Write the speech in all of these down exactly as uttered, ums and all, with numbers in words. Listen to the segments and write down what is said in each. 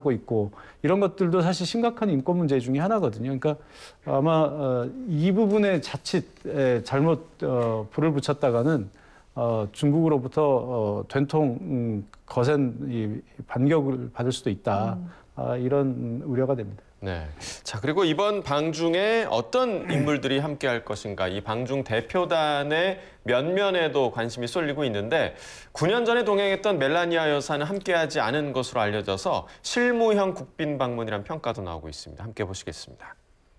하고 있고 이런 것들도 사실 심각한 인권 문제 중에 하나거든요. 그러니까 아마 어, 이 부분에 자칫 에, 잘못 어, 불을 붙였다가는 어, 중국으로부터 어, 된통 음, 거센 이 반격을 받을 수도 있다. 음. 아, 이런 우려가 됩니다. 네. 자, 그리고 이번 방중에 어떤 인물들이 함께할 것인가, 이 방중 대표단의 면면에도 관심이 쏠리고 있는데 구 년 전에 동행했던 멜라니아 여사는 함께하지 않은 것으로 알려져서 실무형 국빈 방문이라는 평가도 나오고 있습니다. 함께 보시겠습니다.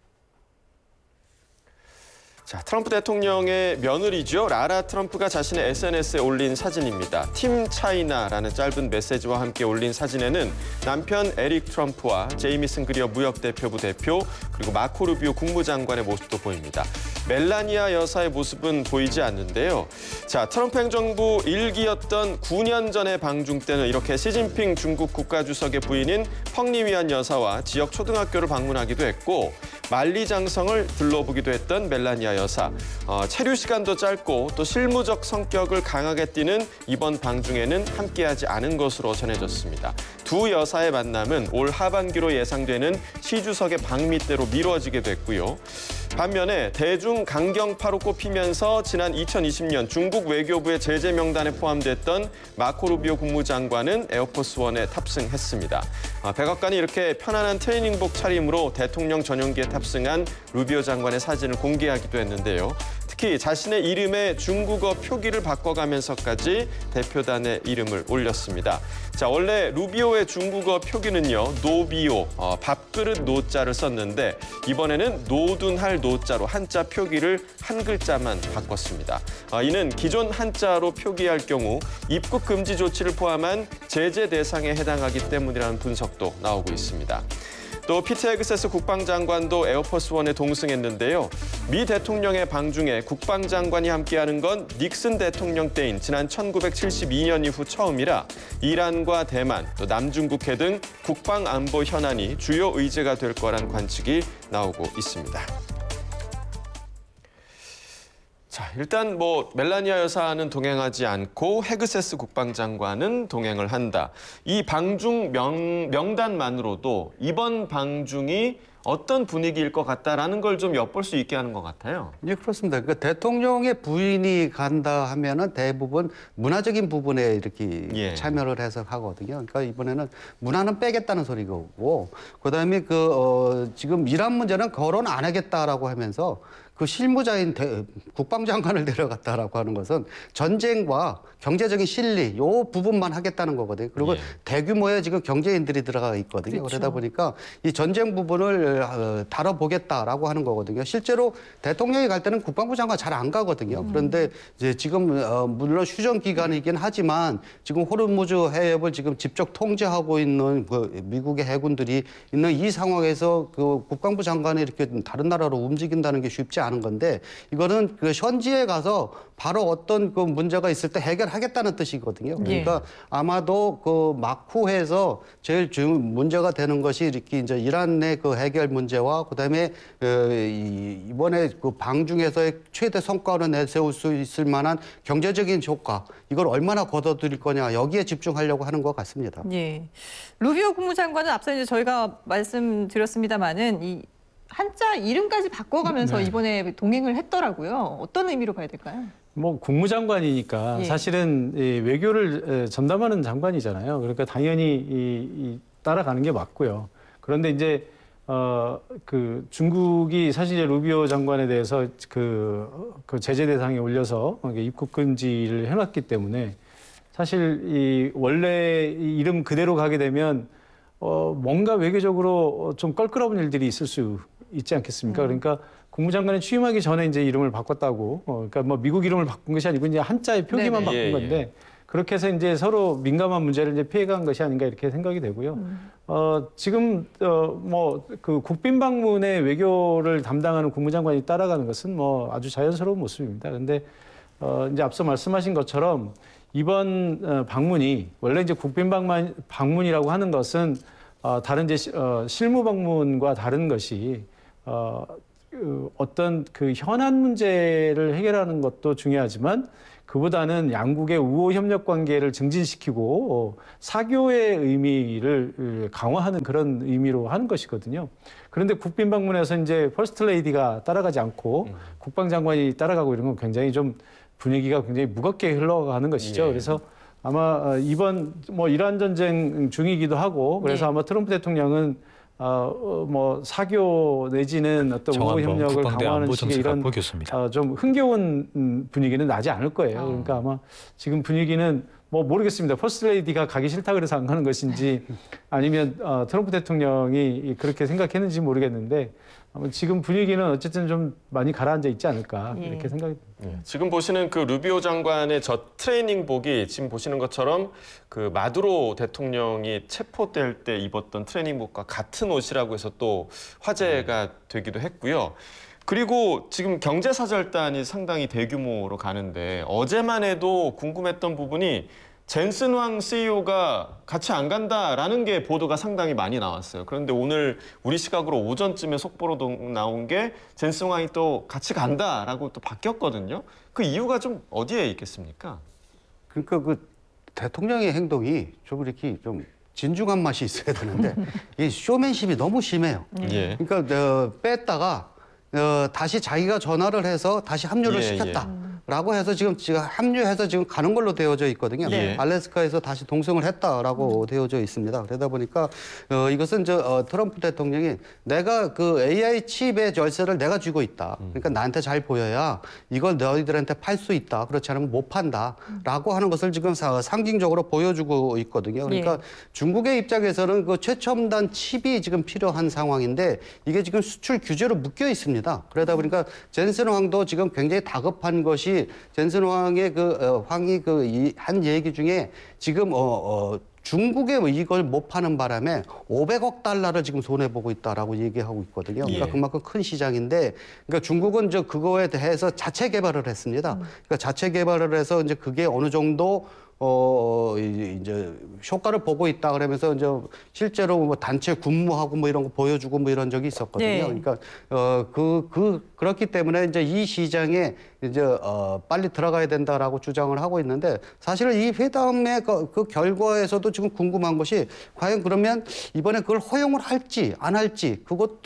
자, 트럼프 대통령의 며느리죠. 라라 트럼프가 자신의 에스엔에스에 올린 사진입니다. 팀 차이나라는 짧은 메시지와 함께 올린 사진에는 남편 에릭 트럼프와 제이미슨 그리어 무역대표부 대표 그리고 마코 루비오 국무장관의 모습도 보입니다. 멜라니아 여사의 모습은 보이지 않는데요. 자, 트럼프 행정부 일기였던 구 년 전의 방중 때는 이렇게 시진핑 중국 국가주석의 부인인 펑리위안 여사와 지역 초등학교를 방문하기도 했고 만리장성을 둘러보기도 했던 멜라니아 여사. 어, 체류 시간도 짧고 또 실무적 성격을 강하게 띠는 이번 방중에는 함께하지 않은 것으로 전해졌습니다. 두 여사의 만남은 올 하반기로 예상되는 시 주석의 방미 때로 미뤄지게 됐고요. 반면에 대중 강경파로 꼽히면서 지난 이천이십 년 중국 외교부의 제재 명단에 포함됐던 마코 루비오 국무장관은 에어포스원에 탑승했습니다. 아, 백악관이 이렇게 편안한 트레이닝복 차림으로 대통령 전용기에 탑승한 루비오 장관의 사진을 공개하기도 했는데요. 특히 자신의 이름에 중국어 표기를 바꿔가면서까지 대표단의 이름을 올렸습니다. 자, 원래 루비오의 중국어 표기는요, 노비오, 어, 밥그릇 노자를 썼는데 이번에는 노둔할 노자로 한자 표기를 한 글자만 바꿨습니다. 어, 이는 기존 한자로 표기할 경우 입국 금지 조치를 포함한 제재 대상에 해당하기 때문이라는 분석도 나오고 있습니다. 또 피트 헤그세스 국방장관도 에어포스원에 동승했는데요. 미 대통령의 방중에 국방장관이 함께하는 건 닉슨 대통령 때인 지난 천구백칠십이 년 이후 처음이라 이란과 대만, 또 남중국해 등 국방안보 현안이 주요 의제가 될 거란 관측이 나오고 있습니다. 자, 일단 뭐 멜라니아 여사는 동행하지 않고 헤그세스 국방장관은 동행을 한다. 이 방중 명, 명단만으로도 이번 방중이 어떤 분위기일 것 같다라는 걸 좀 엿볼 수 있게 하는 것 같아요. 예, 그렇습니다. 그러니까 대통령의 부인이 간다 하면은 대부분 문화적인 부분에 이렇게 예. 참여를 해서 하거든요. 그러니까 이번에는 문화는 빼겠다는 소리고, 그다음에 그 어, 지금 이란 문제는 거론 안 하겠다라고 하면서 그 실무자인 대, 국방장관을 데려갔다라고 하는 것은 전쟁과 경제적인 실리 요 부분만 하겠다는 거거든요. 그리고 예. 대규모의 지금 경제인들이 들어가 있거든요. 그렇죠. 그러다 보니까 이 전쟁 부분을 어, 다뤄보겠다라고 하는 거거든요. 실제로 대통령이 갈 때는 국방부 장관 잘 안 가거든요. 음. 그런데 이제 지금 어, 물론 휴전 기간이긴 하지만 지금 호르무즈 해협을 지금 직접 통제하고 있는 그 미국의 해군들이 있는 이 상황에서 그 국방부 장관이 이렇게 다른 나라로 움직인다는 게 쉽지 않은 건데 이거는 그 현지에 가서 바로 어떤 그 문제가 있을 때 해결하겠다는 뜻이거든요. 그러니까 예. 아마도 그 마쿠에서 제일 중 문제가 되는 것이 이렇게 이제 이란의 그 해결 문제와 그다음에 그 이번에 그 방중에서의 최대 성과를 내세울 수 있을 만한 경제적인 효과 이걸 얼마나 거둬들일 거냐 여기에 집중하려고 하는 것 같습니다. 예. 루비오 국무장관은 앞서 이제 저희가 말씀드렸습니다마는 이 한자 이름까지 바꿔가면서 네. 이번에 동행을 했더라고요. 어떤 의미로 봐야 될까요? 뭐 국무장관이니까 예. 사실은 이 외교를 전담하는 장관이잖아요. 그러니까 당연히 이, 이 따라가는 게 맞고요. 그런데 이제 어, 그 중국이 사실 이제 루비오 장관에 대해서 그, 그 제재 대상에 올려서 입국 금지를 해놨기 때문에 사실 이 원래 이 이름 그대로 가게 되면 어, 뭔가 외교적으로 좀 껄끄러운 일들이 있을 수 있지 않겠습니까? 음. 그러니까 국무장관이 취임하기 전에 이제 이름을 바꿨다고, 어, 그러니까 뭐 미국 이름을 바꾼 것이 아니고 이제 한자의 표기만 네네. 바꾼 예, 건데 예. 그렇게 해서 이제 서로 민감한 문제를 이제 피해간 것이 아닌가 이렇게 생각이 되고요. 음. 어, 지금 어, 뭐 그 국빈 방문의 외교를 담당하는 국무장관이 따라가는 것은 뭐 아주 자연스러운 모습입니다. 그런데 어, 이제 앞서 말씀하신 것처럼 이번 어, 방문이 원래 이제 국빈 방문 방문이라고 하는 것은 어, 다른 이제 어, 실무 방문과 다른 것이 어, 그 어떤 그 현안 문제를 해결하는 것도 중요하지만 그보다는 양국의 우호 협력 관계를 증진시키고 어, 사교의 의미를 강화하는 그런 의미로 하는 것이거든요. 그런데 국빈 방문에서 이제 퍼스트 레이디가 따라가지 않고 음. 국방장관이 따라가고 이런 건 굉장히 좀 분위기가 굉장히 무겁게 흘러가는 것이죠. 예. 그래서 아마 이번 뭐 이란 전쟁 중이기도 하고 그래서 네. 아마 트럼프 대통령은 어, 뭐 사교 내지는 어떤 우호 협력을 강화하는 식의 이런 어, 좀 흥겨운 분위기는 나지 않을 거예요. 그러니까 아마 지금 분위기는 뭐 모르겠습니다. 퍼스트 레이디가 가기 싫다 그래서 안 가는 것인지 아니면 어, 트럼프 대통령이 그렇게 생각했는지 모르겠는데 아마 지금 분위기는 어쨌든 좀 많이 가라앉아 있지 않을까 예. 이렇게 생각이 듭니다. 예, 지금 보시는 그 루비오 장관의 저 트레이닝복이 지금 보시는 것처럼 그 마두로 대통령이 체포될 때 입었던 트레이닝복과 같은 옷이라고 해서 또 화제가 되기도 했고요. 그리고 지금 경제사절단이 상당히 대규모로 가는데 어제만 해도 궁금했던 부분이 젠슨 황 씨이오가 같이 안 간다라는 게 보도가 상당히 많이 나왔어요. 그런데 오늘 우리 시각으로 오전쯤에 속보로 나온 게 젠슨 황이 또 같이 간다라고 또 바뀌었거든요. 그 이유가 좀 어디에 있겠습니까? 그러니까 그 대통령의 행동이 좀 이렇게 좀 진중한 맛이 있어야 되는데 이 쇼맨십이 너무 심해요. 예. 그러니까 어, 뺐다가 어, 다시 자기가 전화를 해서 다시 합류를 예, 시켰다. 예. 라고 해서 지금 지금 합류해서 지금 가는 걸로 되어져 있거든요. 네. 알래스카에서 다시 동승을 했다라고 음. 되어져 있습니다. 그러다 보니까 어, 이것은 저 어, 트럼프 대통령이 내가 그 에이아이 칩의 열쇠를 내가 쥐고 있다. 그러니까 나한테 잘 보여야 이걸 너희들한테 팔 수 있다. 그렇지 않으면 못 판다라고 하는 것을 지금 사, 상징적으로 보여주고 있거든요. 그러니까 예. 중국의 입장에서는 그 최첨단 칩이 지금 필요한 상황인데 이게 지금 수출 규제로 묶여 있습니다. 그러다 보니까 젠슨 황도 지금 굉장히 다급한 것이 젠슨 황의 그 어, 황이 그 한 얘기 중에 지금 어, 어 중국에 이걸 못 파는 바람에 오백억 달러를 지금 손해 보고 있다라고 얘기하고 있거든요. 그러니까 예. 그만큼 큰 시장인데, 그러니까 중국은 저 그거에 대해서 자체 개발을 했습니다. 그러니까 자체 개발을 해서 이제 그게 어느 정도 어, 이제 효과를 보고 있다 그러면서 이제 실제로 뭐 단체 군무하고 뭐 이런 거 보여주고 뭐 이런 적이 있었거든요. 네. 그러니까 어, 그, 그, 그렇기 때문에 이제 이 시장에 이제 어, 빨리 들어가야 된다라고 주장을 하고 있는데 사실은 이 회담의 그, 그 결과에서도 지금 궁금한 것이 과연 그러면 이번에 그걸 허용을 할지 안 할지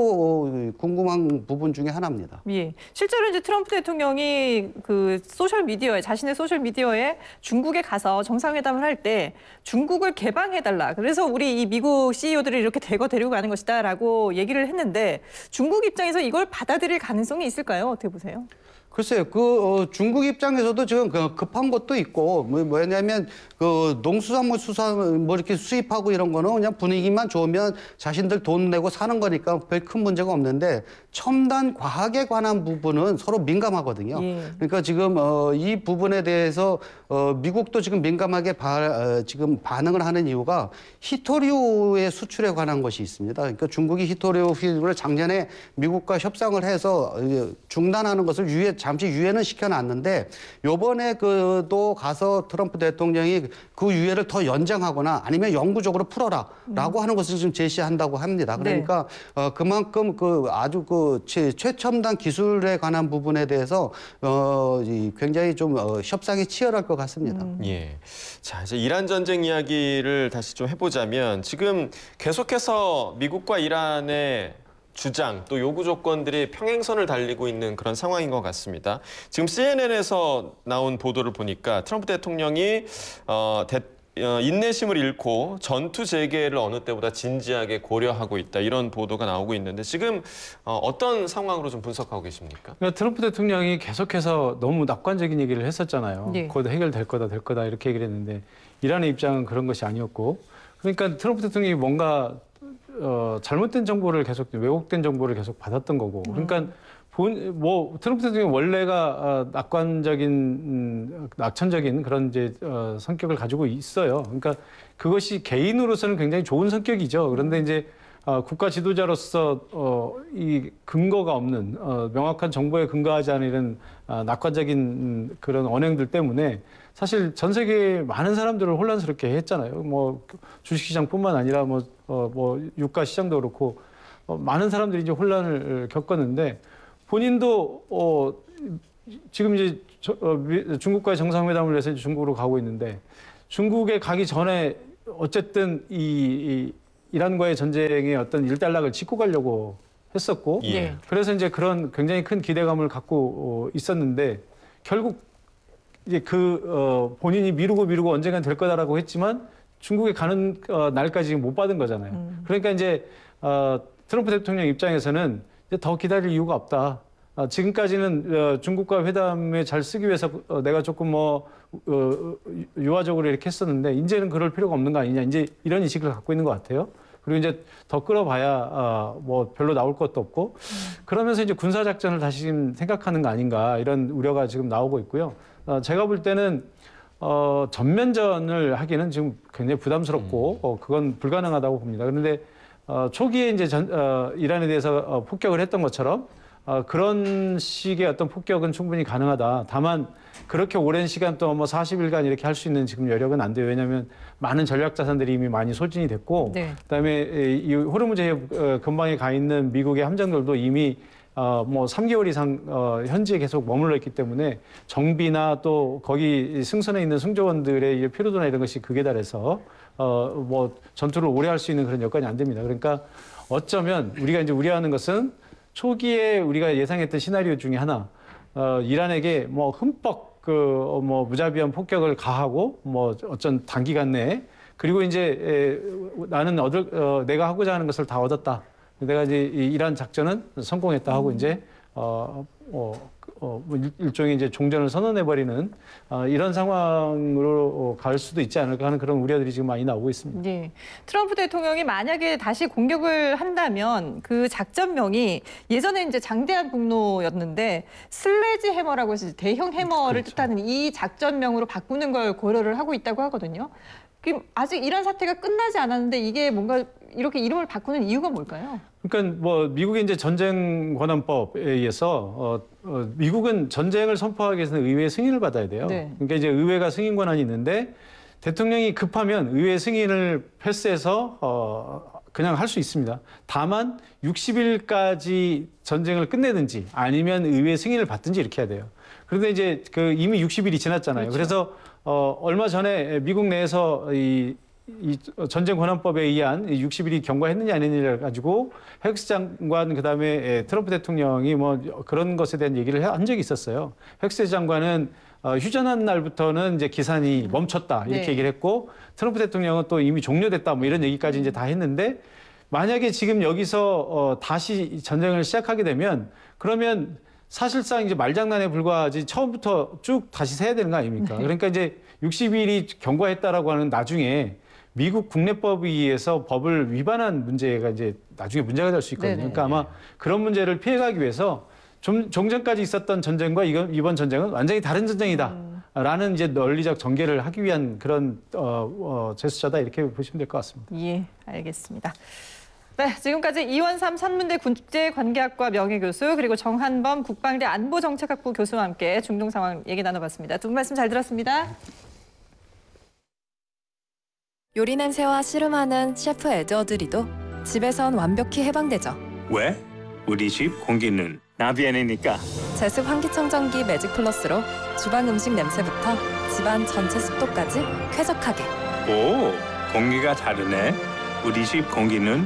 그것도 궁금한 부분 중에 하나입니다. 예. 실제로 이제 트럼프 대통령이 그 소셜 미디어에 자신의 소셜 미디어에 중국에 가서 정상회담을 할 때 중국을 개방해달라. 그래서 우리 이 미국 씨이오들을 이렇게 대거 데리고 가는 것이다라고 얘기를 했는데 중국 입장에서 이걸 받아들일 가능성이 있을까요? 어떻게 보세요? 글쎄요, 그, 어, 중국 입장에서도 지금 그 급한 것도 있고, 뭐, 뭐냐면, 그, 농수산물 수산, 뭐 이렇게 수입하고 이런 거는 그냥 분위기만 좋으면 자신들 돈 내고 사는 거니까 별 큰 문제가 없는데, 첨단 과학에 관한 부분은 서로 민감하거든요. 예. 그러니까 지금, 어, 이 부분에 대해서, 어, 미국도 지금 민감하게 바, 어, 지금 반응을 하는 이유가 히토리우의 수출에 관한 것이 있습니다. 그러니까 중국이 히토리우를 작년에 미국과 협상을 해서 중단하는 것을 유예, 잠시 유예는 시켜놨는데 요번에 그또 가서 트럼프 대통령이 그 유예를 더 연장하거나 아니면 영구적으로 풀어라라고 음. 하는 것을 지금 제시한다고 합니다. 그러니까 네. 어, 그만큼 그 아주 그 최, 최첨단 기술에 관한 부분에 대해서 어, 이 굉장히 좀 어, 협상이 치열할 것 같습니다. 음. 예. 자, 이제 이란 전쟁 이야기를 다시 좀 해보자면 지금 계속해서 미국과 이란의 주장 또 요구 조건들이 평행선을 달리고 있는 그런 상황인 것 같습니다. 지금 씨엔엔에서 나온 보도를 보니까 트럼프 대통령이 어, 대, 어, 인내심을 잃고 전투 재개를 어느 때보다 진지하게 고려하고 있다 이런 보도가 나오고 있는데 지금 어, 어떤 상황으로 좀 분석하고 계십니까? 그러니까 트럼프 대통령이 계속해서 너무 낙관적인 얘기를 했었잖아요. 네. 곧 해결될 거다 될 거다 이렇게 얘기를 했는데 이란의 입장은 그런 것이 아니었고 그러니까 트럼프 대통령이 뭔가 어, 잘못된 정보를 계속 왜곡된 정보를 계속 받았던 거고 그러니까 본, 뭐 트럼프 대통령 원래가 어, 낙관적인 음, 낙천적인 그런 이제 어, 성격을 가지고 있어요. 그러니까 그것이 개인으로서는 굉장히 좋은 성격이죠. 그런데 이제 어, 국가 지도자로서 어, 이 근거가 없는 어, 명확한 정보에 근거하지 않은 이런 어, 낙관적인 음, 그런 언행들 때문에 사실 전 세계 많은 사람들을 혼란스럽게 했잖아요. 뭐 주식시장뿐만 아니라 뭐, 어, 뭐 유가 시장도 그렇고 어, 많은 사람들이 이제 혼란을 겪었는데 본인도 어, 지금 이제 저, 어, 미, 중국과의 정상회담을 위해서 이제 중국으로 가고 있는데 중국에 가기 전에 어쨌든 이, 이 이란과의 전쟁의 어떤 일단락을 짚고 가려고 했었고 예. 그래서 이제 그런 굉장히 큰 기대감을 갖고 어, 있었는데 결국 이제 그 어, 본인이 미루고 미루고 언젠간 될 거다라고 했지만 중국에 가는 어, 날까지 못 받은 거잖아요. 음. 그러니까 이제 어, 트럼프 대통령 입장에서는 이제 더 기다릴 이유가 없다. 어, 지금까지는 어, 중국과 회담에 잘 쓰기 위해서 어, 내가 조금 뭐 어, 유화적으로 이렇게 했었는데 이제는 그럴 필요가 없는 거 아니냐. 이제 이런 인식을 갖고 있는 것 같아요. 그리고 이제 더 끌어봐야 어, 뭐 별로 나올 것도 없고 그러면서 이제 군사 작전을 다시 지금 생각하는 거 아닌가 이런 우려가 지금 나오고 있고요. 어, 제가 볼 때는 어, 전면전을 하기는 지금 굉장히 부담스럽고 어, 그건 불가능하다고 봅니다. 그런데 어, 초기에 이제 전, 어, 이란에 대해서 어, 폭격을 했던 것처럼 어, 그런 식의 어떤 폭격은 충분히 가능하다. 다만 그렇게 오랜 시간 동안 뭐 사십 일간 이렇게 할 수 있는 지금 여력은 안 돼요. 왜냐하면 많은 전략 자산들이 이미 많이 소진이 됐고, 네. 그다음에 이 호르무즈 해협 어, 근방에 가 있는 미국의 함정들도 이미 어, 뭐 삼 개월 이상 어, 현지에 계속 머물러 있기 때문에 정비나 또 거기 승선에 있는 승조원들의 피로도나 이런 것이 극에 달해서 어, 뭐 전투를 오래 할 수 있는 그런 여건이 안 됩니다. 그러니까 어쩌면 우리가 이제 우려하는 것은 초기에 우리가 예상했던 시나리오 중에 하나, 어, 이란에게 뭐 흠뻑 그 뭐 무자비한 폭격을 가하고 뭐 어쩐 단기간 내에 그리고 이제 에, 나는 얻을 어, 내가 하고자 하는 것을 다 얻었다. 내가 이제 이 이란 작전은 성공했다 하고 음. 이제 어, 어, 어, 뭐 일종의 이제 종전을 선언해버리는 어, 이런 상황으로 갈 수도 있지 않을까 하는 그런 우려들이 지금 많이 나오고 있습니다. 네. 트럼프 대통령이 만약에 다시 공격을 한다면 그 작전명이 예전에 이제 장대한 북로였는데 슬래지 해머라고 해서 대형 해머를 그렇죠. 뜻하는 이 작전명으로 바꾸는 걸 고려를 하고 있다고 하거든요. 그럼 아직 이란 사태가 끝나지 않았는데 이게 뭔가 이렇게 이름을 바꾸는 이유가 뭘까요? 그러니까 뭐 미국의 이제 전쟁 권한법에 의해서 어, 어, 미국은 전쟁을 선포하기 위해서는 의회의 승인을 받아야 돼요. 네. 그러니까 이제 의회가 승인 권한이 있는데 대통령이 급하면 의회 승인을 패스해서 어, 그냥 할 수 있습니다. 다만 육십 일까지 전쟁을 끝내든지 아니면 의회 승인을 받든지 이렇게 해야 돼요. 그런데 이제 그 이미 육십 일이 지났잖아요. 그렇죠. 그래서 어, 얼마 전에 미국 내에서 이 이 전쟁 권한법에 의한 육십 일이 경과했느냐 안 했느냐를 가지고 헥스 장관 그다음에 트럼프 대통령이 뭐 그런 것에 대한 얘기를 한 적이 있었어요. 헥스 장관은 어, 휴전한 날부터는 이제 기산이 멈췄다 이렇게 네. 얘기를 했고 트럼프 대통령은 또 이미 종료됐다 뭐 이런 얘기까지 이제 다 했는데 만약에 지금 여기서 어, 다시 전쟁을 시작하게 되면 그러면 사실상 이제 말장난에 불과하지 처음부터 쭉 다시 세야 되는 거 아닙니까? 네. 그러니까 이제 육십 일이 경과했다라고 하는 나중에 미국 국내법에 의해서 법을 위반한 문제가 이제 나중에 문제가 될 수 있거든요. 네네. 그러니까 아마 그런 문제를 피해가기 위해서 좀 종전까지 있었던 전쟁과 이건, 이번 전쟁은 완전히 다른 전쟁이다. 라는 이제 논리적 전개를 하기 위한 그런 어, 어, 제스처다 이렇게 보시면 될 것 같습니다. 예, 알겠습니다. 네, 지금까지 이원삼 산문대 국제관계학과 명예교수 그리고 정한범 국방대 안보정책학부 교수와 함께 중동 상황 얘기 나눠봤습니다. 두 분 말씀 잘 들었습니다. 요리 냄새와 씨름하는 셰프 에드워드리도 집에선 완벽히 해방되죠. 왜? 우리 집 공기는 나비엔이니까. 제습 환기청정기 매직 플러스로 주방 음식 냄새부터 집안 전체 습도까지 쾌적하게. 오, 공기가 다르네. 우리 집 공기는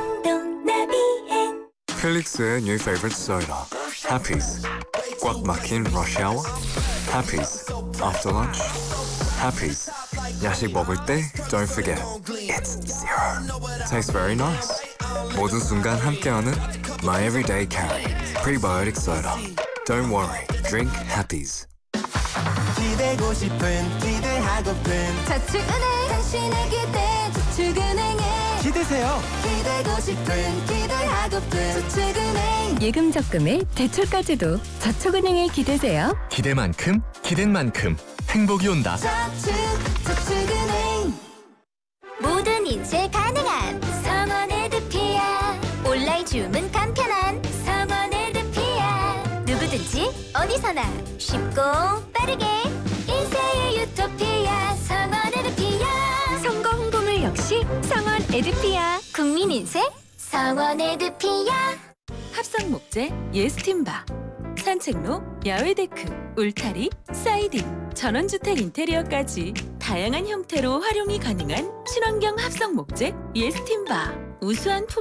필릭스의 new favorite soda, Happy's. 꽉 막힌 rush hour, Happy's. After lunch, Happy's. 야식 먹을 때 don't forget, it's zero. Tastes very nice. 모든 순간 함께하는 my everyday carry, prebiotic soda. Don't worry, drink Happy's. 기대고 싶은 기대하고픈 저축은행 당신의 기대 저축은행에 기대세요. 기대고 싶은 기대하고픈 저축은행 예금 적금에 대출까지도 저축은행에 기대세요. 기대만큼 기댄 만큼 행복이 온다. 저축 저축은행 모든 인쇄 가능한 성원 에드피아 온라인 주문 간편한 성원 에드피아 누구든지 어디서나 쉽고 빠르게 인쇄의 유토피아 성원 에드피아 성공 홍보물 역시 성원 에드피아 국민인쇄 성원 에드피아 합성 목재 예스팀바. 산책로, 야외 데크, 울타리, 사이딩, 전원주택 인테리어까지 다양한 형태로 활용이 가능한 친환경 합성 목재 예스팀바. 우수한 품